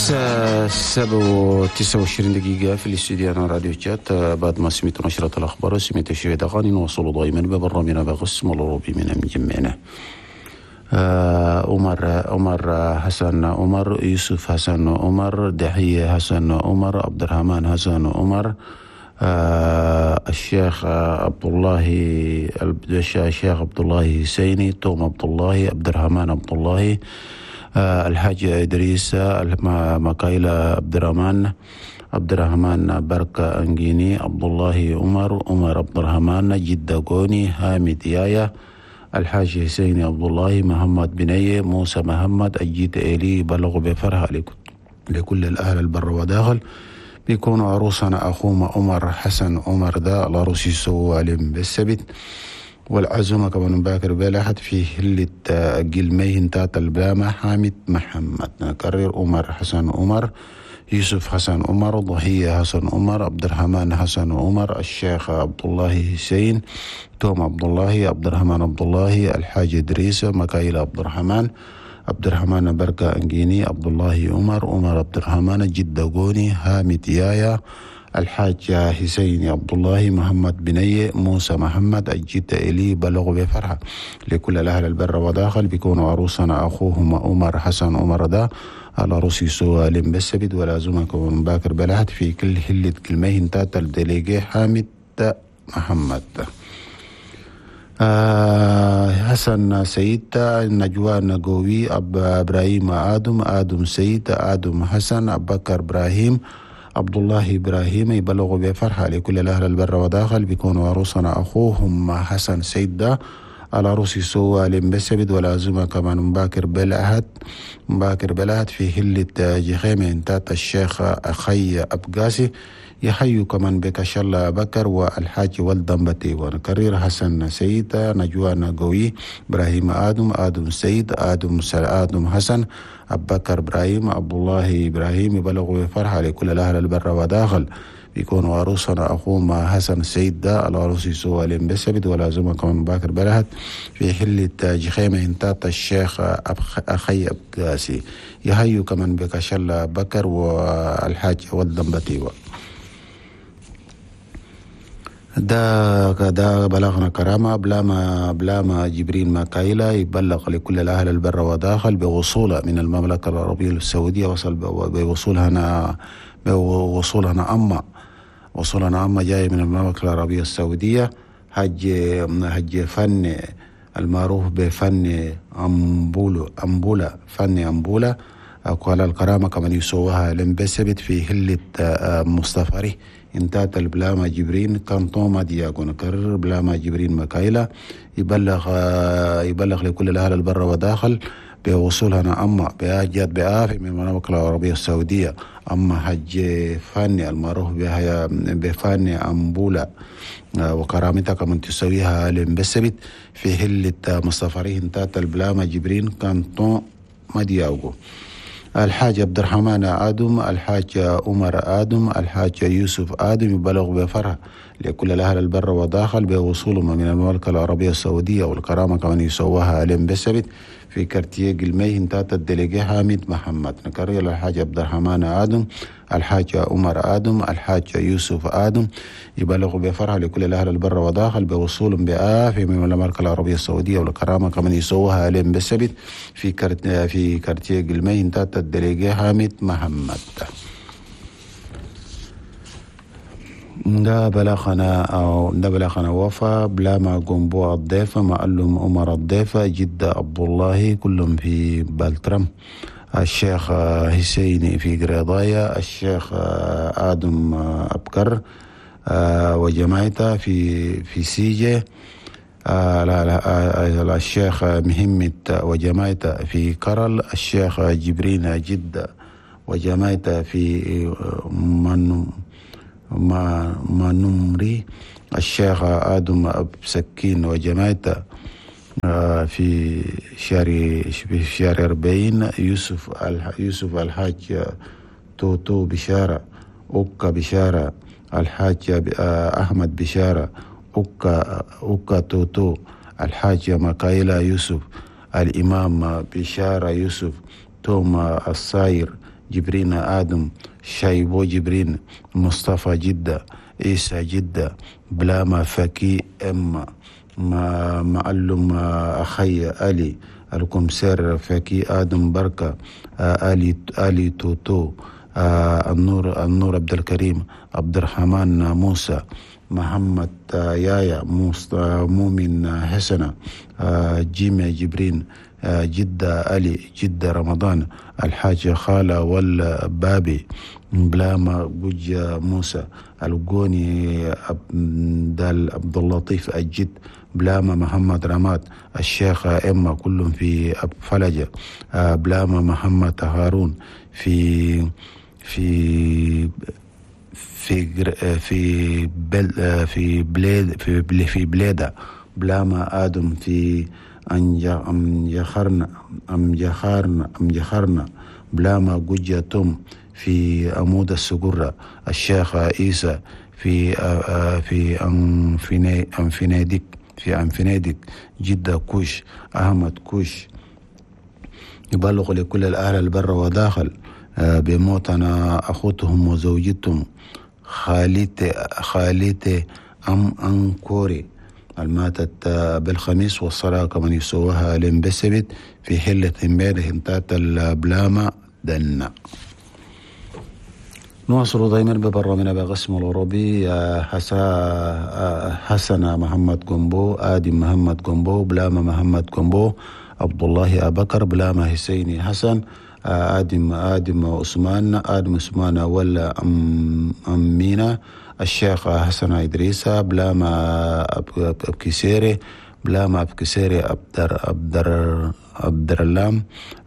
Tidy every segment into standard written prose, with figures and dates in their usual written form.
7:29 في الاستديو. أنا راديو جات. بعد ما سمعت نشرة الأخبار سمعت شوية أغاني نوصل دائما ببرامجنا بغسم الأوروبي من مجمعنا. عمر حسن عمر، يوسف حسن عمر، دحية حسن عمر، عبد الرحمن حسن عمر، الشيخ عبد الله، الشيخ عبد الله حسيني، توم عبد الله، عبد الرحمن عبد الله، الحاج إدريس، مكايلة عبد الرحمن بركة أنجيني، عبد الله عمر عبد الرحمن، جدة قوني، حامد يايا، الحاج حسين عبد الله، محمد بنية، موسى محمد، أجيت إلي، بلغوا بفرحة لكل الأهل البر وداخل. بيكون عروسنا أخونا عمر حسن عمر ده العروس يسوالم بالسبت، والعزومة كمان باكر بلاحت في هلة قلميه تات البلامة حامد محمد. نكرر: عمر حسن عمر، يوسف حسن عمر، ضحية حسن عمر، عبد الرحمن حسن عمر، الشيخ عبد الله حسين، توم عبد الله، عبد الرحمن عبد الله، الحاج إدريس، مكايل عبد الرحمن بركة أنجيني، عبد الله عمر عبد الرحمن، جدة قوني، حامد يايا، الحاج حسين عبد الله، محمد بنية، موسى محمد، أجيت إلي، بلغوا بفرحة لكل الأهل البر وداخل. بيكونوا عروسنا أخوهم عمر حسن عمر ده على روسي سوالم بالسبت، ولازم كون باكر بلحت في كل هلة كلمه انتات الدليجي حامد محمد. حسن سيد، نجوى نقوي، إبراهيم آدم سيد، آدم حسن، أبو بكر إبراهيم، عبد الله إبراهيم، يبلغوا بفرحة لكل الأهل البر وداخل. بيكونوا عروسنا أخوهم حسن سيد ده على روسي سوالم بالسبت، ولازم كمان مباكر بلهت في هلة جخيمة انتات الشيخ أخي أبقاسي، يحيوا كمان بك شلا بكر والحاج والدنبتي. ونكرر: حسن سيد، نجوى نقوي، إبراهيم آدم سيد، آدم حسن، أبو بكر إبراهيم، عبد الله إبراهيم، يبلغوا بفرحة لكل الأهل البر وداخل. بيكونوا عروسنا أخوهم حسن سيد ده على عروسي سوالم بالسبت، ولازم كمان باكر بلهت في حلة جخيمة انتات الشيخ أخي أبقاسي، يحيوا كمان بك شلا بكر والحاج والدنبتي. ده بلغنا كرامة بلاما جبريل مكايلة، يبلغ لكل الأهل البر وداخل بوصوله من المملكة العربية السعودية. بوصولنا أما جاي من المملكة العربية السعودية، حج فن المعروف بفن أمبولا، فن أمبولا. قال الكرامة كمان يسووها لمبسبت في هلة مصطفى انتات البلاما جبرين كانتوما دياغو. نكرر: بلاما جبرين مكايلة، يبلغ لكل الأهل البر وداخل بوصولنا أما بأجيات بآفي من المملكة العربية السعودية. أما حج فاني المعروف بفاني أمبولا، وكرامتها كمان تسويها لمبسبت في هلة مصطفى انتات البلاما جبرين كانتوما دياغو. الحاج عبد الرحمن آدم، الحاج عمر آدم، الحاج يوسف آدم، يبلغ بفرح لكل الأهل البر وداخل بوصولهم من المملكة العربية السعودية. والكرامة كمان يسووها عليهم بالسبت في كارتيه قلميه انتات الدليجي حامد محمد. نكرر: الحاج عبد الرحمن آدم، الحاج عمر آدم، الحاج يوسف آدم، يبلغوا بفرحة لكل الأهل البر وداخل بوصولهم بآفي من المملكة العربية السعودية. والكرامة كمان يسووها عليهم بالسبت في كارتيه قلميه انتات الدليجي حامد محمد. ده بلغنا وفا بلاما قنبوع الضيفة، معلم عمر الضيفة، جدة عبد الله، كلهم في بالترم. الشيخ حسين في قريضايا، الشيخ آدم أبكر وجماعته في سيجة، الشيخ مهمت وجماعته في كرل، الشيخ جبرين جدة وجماعته في ما نمري، الشيخ آدم بسكين وجماعته في شهر 40، يوسف الحاج توتو بشارة، أوكا بشارة، الحاج أحمد بشارة، أوكا توتو، الحاج مكايلة يوسف، الإمام بشارة يوسف، توما الصاير، جبرين آدم شايبو جبرين مصطفى جدة عيسى جدة بلاما فكي إما ما معلم أخي علي الكمسير فكي آدم بركة علي توتو النور عبد الكريم عبد الرحمن موسى محمد يايا مؤمن حسنة جيمي جبرين جدة علي جدة رمضان الحاج خالة والبابي بلاما بوج موسى القوني دال عبد اللطيف الجد بلاما محمد رماد الشيخ إما كلهم في فلجة بلاما محمد هارون في في في في في بلاد في بلادة بلاما آدم في أم جخرنا بلاما جوجة توم في عمود السجرة الشيخ عيسى في أنفنادق جدة كوش أحمد كوش يبلغ لكل الأهل البر وداخل بموتنا أخوتهم وزوجتهم خالتي أنكوري الماتت بالخميس والصلاة كمان يسووها لمبسبت في حلة امبارح انتهت البلامة دنا. نواصل دائما ببرنامجنا بقسم الأوروبي. حسن محمد قنبو آدم محمد قنبو بلامة محمد قنبو عبد الله أبكر بلامة حسيني حسن آدم عثمان ولا أمينة الشيخ حسن إدريسة بلامة أبكسيري بلامة أبكسيري عبد اللام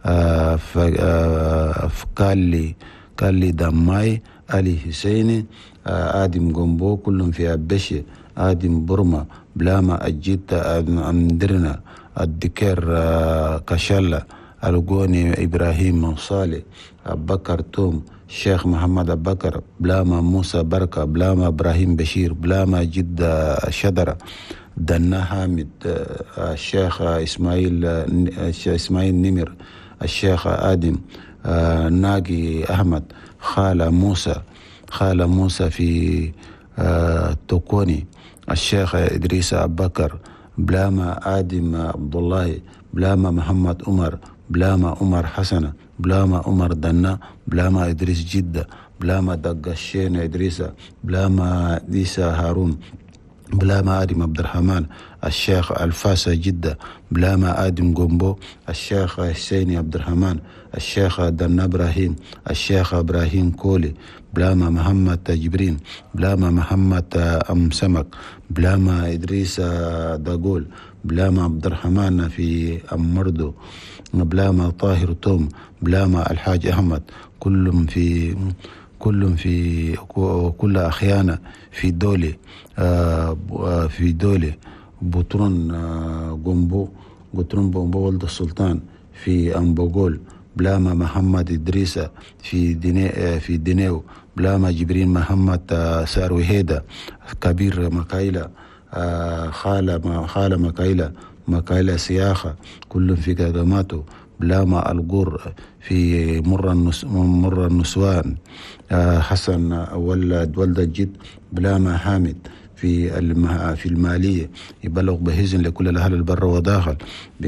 كالي دماي علي حسيني آدم قنبو كلهم في أبشي آدم برما بلاما أجيت أمدرنا الدكير كشلة القوني إبراهيم صالح أبكر توم الشيخ محمد أبكر بلاما موسى بركة بلاما إبراهيم بشير بلاما جدة شدرة دنا حامد الشيخ إسماعيل نمر الشيخ آدم ناقي أحمد خالة موسى في توكوني الشيخ إدريس أبو بكر بلاما آدم عبد الله بلاما محمد عمر بلاما عمر حسنة بلاما عمر دنا بلاما إدريس جدة بلاما دقشين إدريس بلاما عيسى هارون بلاما آدم عبد الرحمن الشيخ الفاسة جدة بلاما آدم قنبو الشيخ حسيني عبد الرحمن الشيخ دنا إبراهيم الشيخ إبراهيم كولي بلاما محمد جبرين بلاما محمد أم سمك بلاما إدريس داقول بلاما عبد الرحمن في أم مردو بلاما طاهر توم بلاما الحاج أحمد كلهم في كل أخيانا في دولي بطرون بومبو ولد السلطان في أنبوغول بلاما محمد إدريسة في دينيو بلاما جبرين محمد ساروهيدا كبير مكايلة خالة مكايلة سياخة كلهم في قدماته بلاما القور في مر النسوان حسن ولد الجد بلاما حامد في المالية يبلغ بهزن لكل الأهل البر وداخل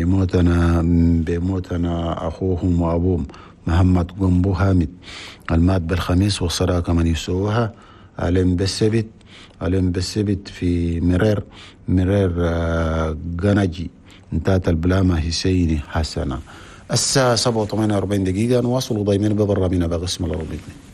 بموتنا أخوهم وأبوهم محمد قنبو حامد المات بالخميس والصلاة كمان يسووها علم بالسبت في مرير غنجي انتهت البلامة حسيني حسنة. الساعة 7:48 نواصل ضيمين ببرنامجنا بقسم الأوروبي.